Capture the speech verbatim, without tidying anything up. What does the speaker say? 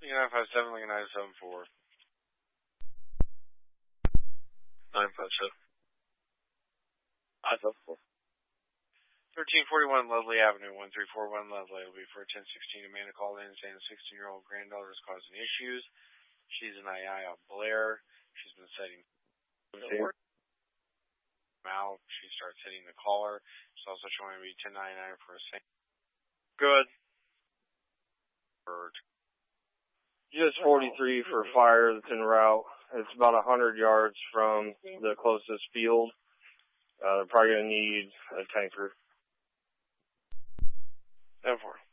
Lincoln nine five seven, Lincoln nine seven four. nine five seven. nine seven four. thirteen forty-one Leslie Avenue, one three four one Leslie. It'll be for ten sixteen. Amanda called in saying the sixteen-year-old granddaughter is causing issues. She's an I I of Blair. She's been setting out. She starts hitting the caller. She's also showing to be ten ninety-nine for a second. Good. Bird. Just forty-three for fire that's en route. It's about one hundred yards from the closest field. Uh, they're probably going to need a tanker. ten four.